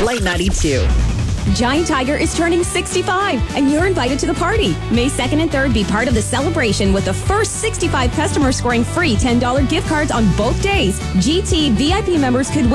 Light 92. Giant Tiger is turning 65, and you're invited to the party. May 2nd and 3rd, be part of the celebration with the first 65 customers scoring free $10 gift cards on both days. GT VIP members could win